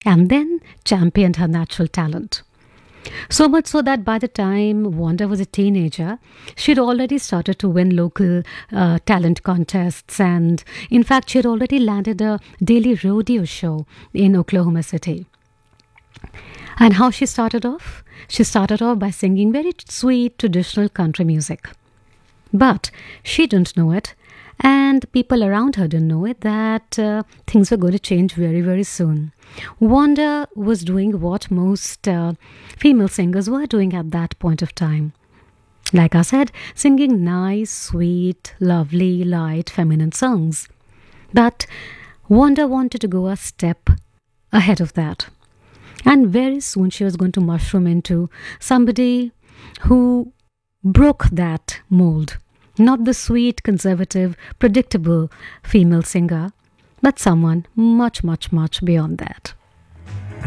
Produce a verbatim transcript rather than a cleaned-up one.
and then championed her natural talent. So much so that by the time Wanda was a teenager, she'd already started to win local uh, talent contests, and in fact, she had already landed a daily rodeo show in Oklahoma City. And how she started off? She started off by singing very sweet traditional country music. But she didn't know it, and people around her didn't know it, that uh, things were going to change very, very soon. Wanda was doing what most uh, female singers were doing at that point of time. Like I said, singing nice, sweet, lovely, light, feminine songs. But Wanda wanted to go a step ahead of that. And very soon she was going to mushroom into somebody who broke that mold. Not the sweet, conservative, predictable female singer, but someone much, much, much beyond that.